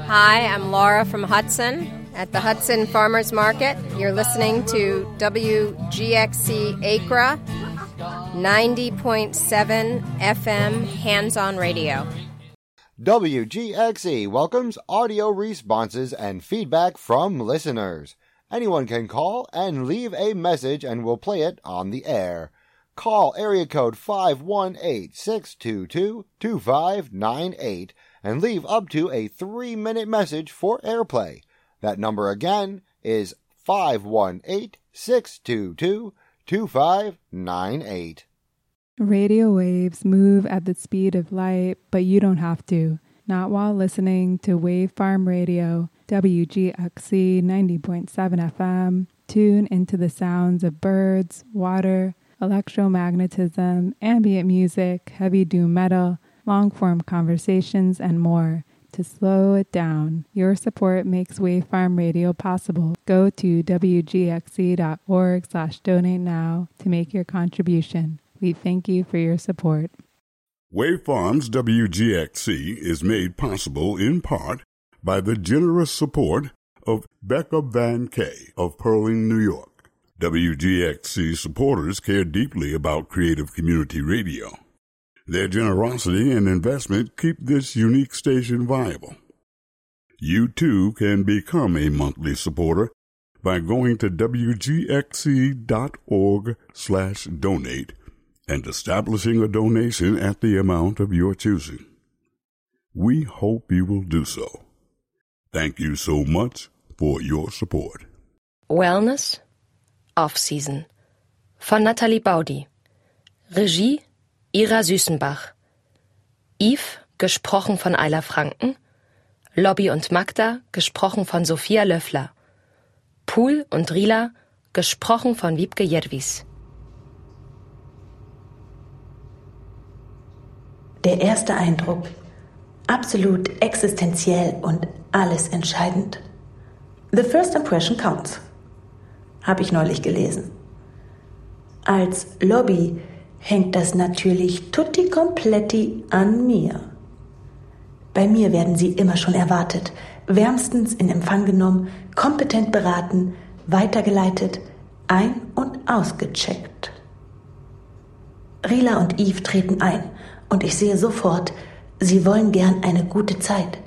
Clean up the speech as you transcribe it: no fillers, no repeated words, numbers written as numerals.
Hi, I'm Laura from Hudson at the Hudson Farmers Market. You're listening to WGXC Acra, 90.7 FM hands-on radio. WGXE welcomes audio responses and feedback from listeners. Anyone can call and leave a message and we'll play it on the air. Call area code 518-622-2598 and leave up to a 3-minute message for airplay. That number again is 518-622-2598. Radio waves move at the speed of light, but you don't have to. Not while listening to Wave Farm Radio, WGXC 90.7 FM. Tune into the sounds of birds, water, electromagnetism, ambient music, heavy doom metal, long-form conversations, and more. To slow it down, your support makes Wave Farm Radio possible. Go to wgxc.org/donate now to make your contribution. We thank you for your support. Wave Farms WGXC is made possible in part by the generous support of Becca Van Kay of Pearling, New York. WGXC supporters care deeply about creative community radio. Their generosity and investment keep this unique station viable. You too can become a monthly supporter by going to wgxc.org/donate and establishing a donation at the amount of your choosing. We hope you will do so. Thank you so much for your support. Wellness Off-Season von Nathalie Baudi. Regie Ira Süßenbach. Yves, gesprochen von Ayla Franken. Lobby und Magda, gesprochen von Sophia Löffler. Pool und Rila, gesprochen von Wiebke Jedwis. Der erste Eindruck, absolut existenziell und alles entscheidend. The first impression counts, habe ich neulich gelesen. Als Lobby hängt das natürlich tutti kompletti an mir. Bei mir werden Sie immer schon erwartet, wärmstens in Empfang genommen, kompetent beraten, weitergeleitet, ein- und ausgecheckt. Rila und Yves treten ein und ich sehe sofort, sie wollen gern eine gute Zeit.